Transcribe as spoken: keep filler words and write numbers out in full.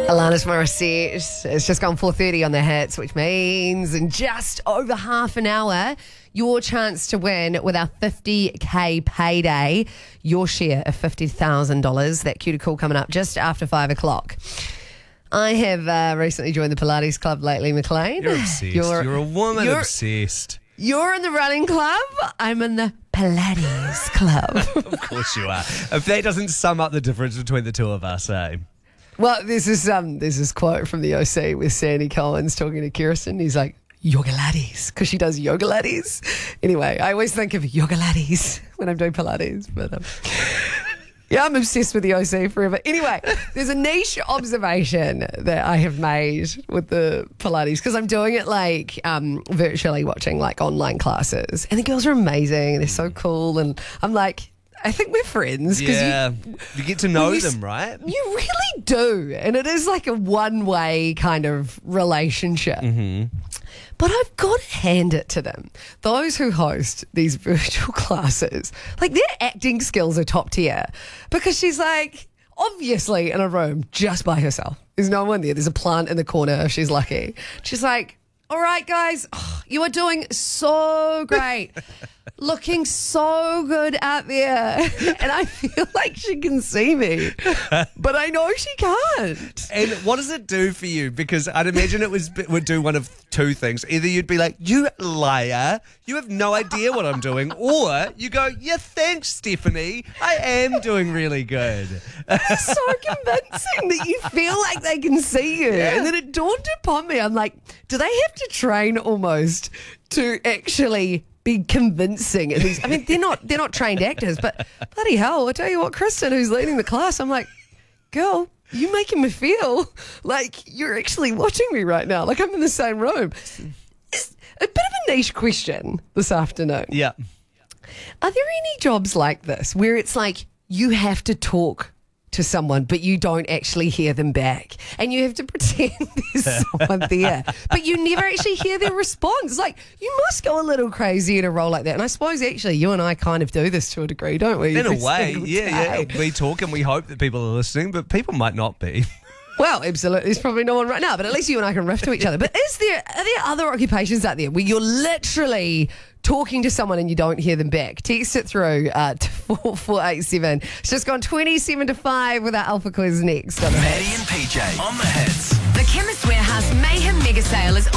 Alanis Morissette. It's just gone four thirty on the hits, which means in just over half an hour, your chance to win with our fifty K payday, your share of fifty thousand dollars. That cue to call coming up just after five o'clock. I have uh, recently joined the Pilates Club lately, McLean. You're obsessed. You're, you're a woman you're, obsessed. You're in the running club. I'm in the Pilates Club. Of course you are. If that doesn't sum up the difference between the two of us, eh? Well, there's this, um, there's this quote from the O C with Sandy Collins talking to Kirsten. He's like, yoga laddies, because she does yoga laddies. Anyway, I always think of yoga laddies when I'm doing Pilates. But um, yeah, I'm obsessed with the O C forever. Anyway, there's a niche observation that I have made with the Pilates because I'm doing it like um, virtually watching like online classes. And the girls are amazing and they're so cool. And I'm like, I think we're friends. Yeah, you, you get to know you, them, right? You really do. And it is like a one-way kind of relationship. Mm-hmm. But I've got to hand it to them. Those who host these virtual classes, like their acting skills are top tier. Because she's like, obviously in a room just by herself. There's no one there. There's a plant in the corner if she's lucky. She's like, all right, guys, oh, you are doing so great. Looking so good out there. And I feel like she can see me, but I know she can't. And what does it do for you? Because I'd imagine it was would do one of two things. Either you'd be like, you liar, you have no idea what I'm doing. Or you go, yeah, thanks, Stephanie. I am doing really good. It's so convincing that you feel like they can see you. Yeah. And then it dawned upon me, I'm like, do they have to train almost to actually be convincing in these? I mean, they're not they're not trained actors, but bloody hell, I tell you what, Kristen, who's leading the class, I'm like, girl, you making me feel like you're actually watching me right now, like I'm in the same room. It's a bit of a niche question this afternoon. Yeah. Are there any jobs like this where it's like you have to talk to someone, but you don't actually hear them back, and you have to pretend there's someone there, but you never actually hear their response? Like, you must go a little crazy in a role like that. And I suppose actually you and I kind of do this to a degree, don't we? In a way, yeah, yeah. We talk and we hope that people are listening, but people might not be. Well, absolutely. There's probably no one right now, but at least you and I can riff to each other. But is there are there other occupations out there where you're literally talking to someone and you don't hear them back? Text it through uh, to four four eight seven. It's just gone twenty-seven to five with our Alpha Quiz next. Maddie and P J on the hits. The Chemist Warehouse Mayhem Mega Sale is